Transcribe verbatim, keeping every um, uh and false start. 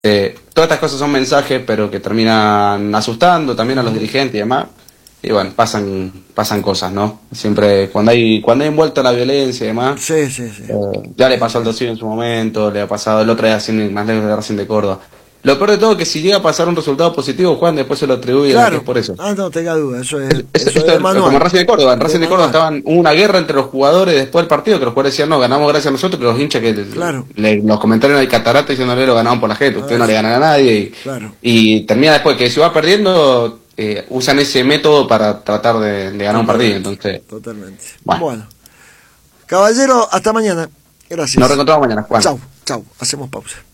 Eh, todas estas cosas son mensajes, pero que terminan asustando también a los dirigentes y demás. Y bueno, pasan pasan cosas, ¿no? Siempre, cuando hay cuando hay envuelta la violencia y demás, Sí, sí, sí. eh, ya le pasó al Tocino en su momento, le ha pasado el otro día sin más lejos de Racing de Córdoba. Lo peor de todo es que si llega a pasar un resultado positivo, Juan después se lo atribuye a que es Claro. por eso. Ah, no tenga duda, eso es, Es- es- eso es esto de es como en manual. Racing de Córdoba. En De Racing de Córdoba manual. estaban hubo una guerra entre los jugadores después del partido, que los jugadores decían, no, ganamos gracias a nosotros, que los hinchas que Claro. le, los comentarios en el catarata diciéndole lo ganaban por la gente, ustedes no le ganan a nadie. Y, Claro. y termina después que si va perdiendo, eh, usan ese método para tratar de, de ganar un partido. Entonces, Totalmente. bueno, Bueno. Caballero, hasta mañana. Gracias. nos reencontramos mañana, Juan. Chau, chau. Hacemos pausa.